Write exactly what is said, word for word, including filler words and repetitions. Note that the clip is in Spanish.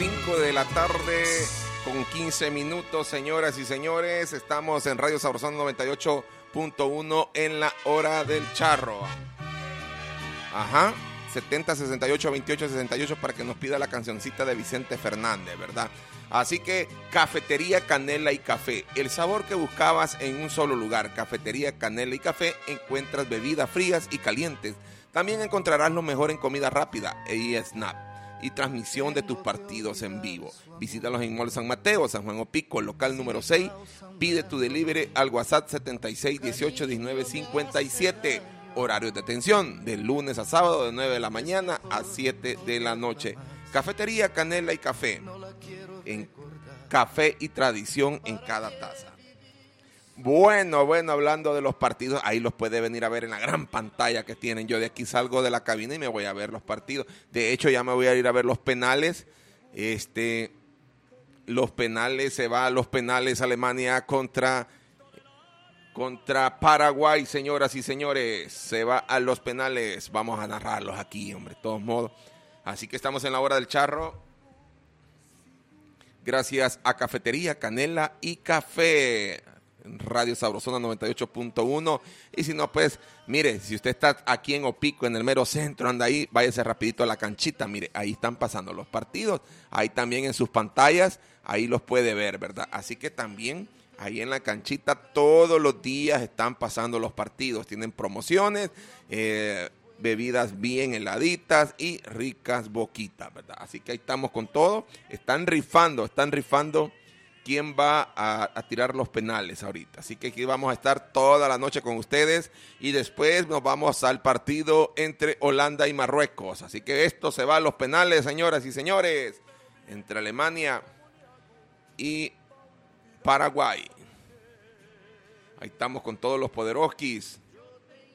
cinco de la tarde con quince minutos, señoras y señores. Estamos en Radio Sabrosón noventa y ocho punto uno en la hora del charro. Ajá, setenta sesenta y ocho veintiocho sesenta y ocho para que nos pida la cancioncita de Vicente Fernández, ¿verdad? Así que Cafetería Canela y Café, el sabor que buscabas en un solo lugar. Cafetería Canela y Café, encuentras bebidas frías y calientes. También encontrarás lo mejor en comida rápida y snap y transmisión de tus partidos en vivo. Visítalos en Mall San Mateo, San Juan Opico, local número seis. Pide tu delivery al WhatsApp setenta y seis dieciocho diecinueve cincuenta y siete. Horarios de atención de lunes a sábado de nueve de la mañana a siete de la noche. Cafetería Canela y Café, en café y tradición en cada taza. Bueno, bueno, hablando de los partidos, ahí los puede venir a ver en la gran pantalla que tienen. Yo de aquí salgo de la cabina y me voy a ver los partidos. De hecho, ya me voy a ir a ver los penales. Este, los penales, se va a los penales Alemania contra, contra Paraguay, señoras y señores. Se va a los penales. Vamos a narrarlos aquí, hombre, de todos modos. Así que estamos en la hora del charro. Gracias a Cafetería Canela y Café. Radio Sabrosona noventa y ocho punto uno. Y si no, pues, mire, si usted está aquí en Opico, en el mero centro, anda ahí, váyase rapidito a la canchita. Mire, ahí están pasando los partidos. Ahí también en sus pantallas, ahí los puede ver, ¿verdad? Así que también ahí en la canchita todos los días están pasando los partidos. Tienen promociones, eh, bebidas bien heladitas y ricas boquitas, ¿verdad? Así que ahí estamos con todo. Están rifando, están rifando quién va a, a tirar los penales ahorita. Así que aquí vamos a estar toda la noche con ustedes y después nos vamos al partido entre Holanda y Marruecos. Así que esto se va a los penales, señoras y señores, entre Alemania y Paraguay. Ahí estamos con todos los poderoskis.